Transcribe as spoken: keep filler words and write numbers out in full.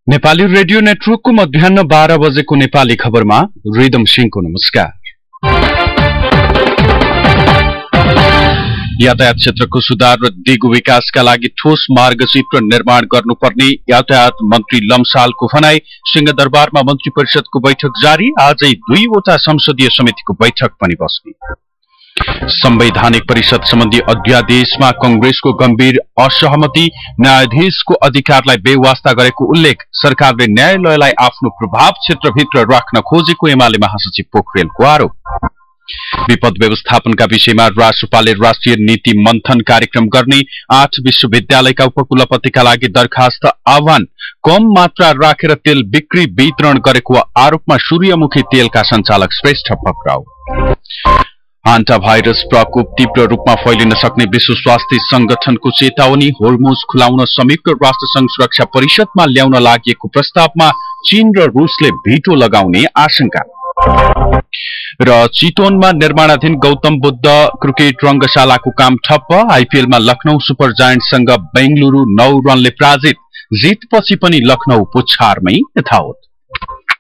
Nepali radio नेटवर्कको मध्याह्न बाह्र बजेको नेपाली खबरमा रिदम सिंहको नमस्कार। यातायात क्षेत्रको सुधार र दिगो विकासका लागि ठोस मार्गचित्र निर्माण गर्नुपर्ने यातायात मन्त्री लम्सालको भनाई। सिंहदरबारमा मन्त्री परिषदको बैठक जारी। आजै दुईवटा संसदीय समितिको बैठक पनि बस्ने। संवैधानिक परिषद सम्बन्धी अध्यादेशमा कंग्रेसको गम्भीर असहमति। न्यायाधीशको अधिकारलाई बेवास्ता गरेको उल्लेख। सरकारले न्यायालयलाई आफ्नो प्रभाव क्षेत्रभित्र राख्न खोजेको एमाले महासचिव पोखरेलको आरोप। विपद व्यवस्थापनका विषयमा राष्ट्रपालले राष्ट्रिय नीति मन्थन कार्यक्रम गर्ने। आठ विश्वविद्यालयका उपकुलपतिका लागि दरखास्त आह्वान। कम मात्रा राखेर तेल बिक्री वितरण गरेको आरोपमा सूर्यमुखी तेलका संचालक श्रेष्ठ पक्राउ। हान्टा भाइरस प्रकोप तीव्र रूपमा फैलिन सक्ने विश्व स्वास्थ्य संगठनको चेतावनी। होर्मुज खुलाउन संयुक्त राष्ट्र संघ सुरक्षा परिषदमा ल्याउन लागेको प्रस्तावमा चीन र रुसले भिटो लगाउने आशंका। र चितवनमा निर्माणाधीन गौतम बुद्ध क्रिकेट रंगशालाको काम ठप्प। आईपीएलमा लखनऊ सुपर जायन्टसँग बेंगलुरू नौ रनले पराजित। जितपछि पनि लखनऊ पुच्छारमै यथावत।